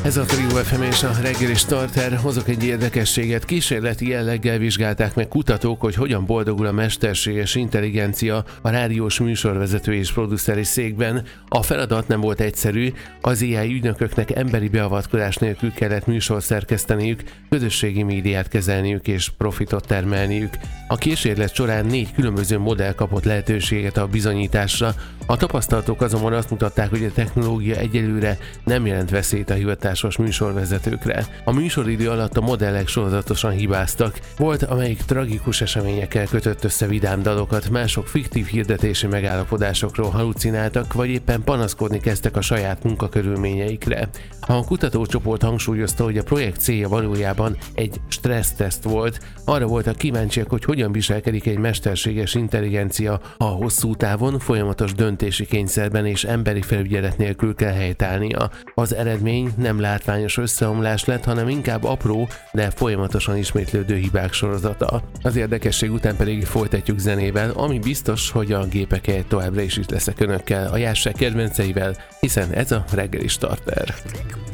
Ez a Trio FM és a reggeli starter. Hozok egy érdekességet. Kísérleti jelleggel vizsgálták meg kutatók, hogy hogyan boldogul a mesterséges intelligencia a rádiós műsorvezető és produceri székben. A feladat nem volt egyszerű, az AI ügynököknek emberi beavatkozás nélkül kellett műsor szerkeszteniük, közösségi médiát kezelniük és profitot termelniük. A kísérlet során 4 különböző modell kapott lehetőséget a bizonyításra. A tapasztalatok azonban azt mutatták, hogy a technológia egyelőre nem jelent veszélyt a hivatásos műsorvezetőkre. A műsoridő alatt a modellek sorozatosan hibáztak. Volt, amelyik tragikus eseményekkel kötött össze vidám dalokat, mások fiktív hirdetési megállapodásokról halucináltak, vagy éppen panaszkodni kezdtek a saját munkakörülményeikre. A kutatócsoport hangsúlyozta, hogy a projekt célja valójában egy stresszteszt volt. Arra voltak kíváncsiak, hogy hogyan viselkedik egy mesterséges intelligencia a hosszú távon, folyamatos döntési kényszerben és emberi felügyelet nélkül kell helytállnia. Az eredmény nem látványos összeomlás lett, hanem inkább apró, de folyamatosan ismétlődő hibák sorozata. Az érdekesség után pedig folytatjuk zenével, ami biztos, hogy a gépek helyett továbbra is itt leszek önökkel, a jásság kedvenceivel, hiszen ez a reggeli starter.